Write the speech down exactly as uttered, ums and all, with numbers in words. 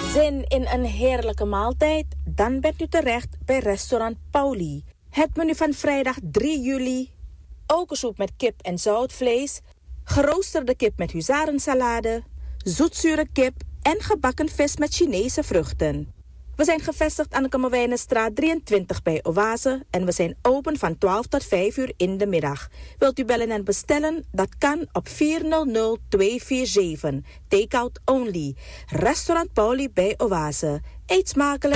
Zin in een heerlijke maaltijd? Dan bent u terecht bij restaurant Pauli. Het menu van vrijdag drie juli. Aukensoep met kip en zoutvlees. Geroosterde kip met huzarensalade. Zoetzure kip en gebakken vis met Chinese vruchten. We zijn gevestigd aan de Kammerwijnenstraat drieëntwintig bij Oase en we zijn open van twaalf tot vijf uur in de middag. Wilt u bellen en bestellen? Dat kan op vier nul nul twee vier zeven. Takeout only. Restaurant Pauli bij Oase. Eet smakelijk.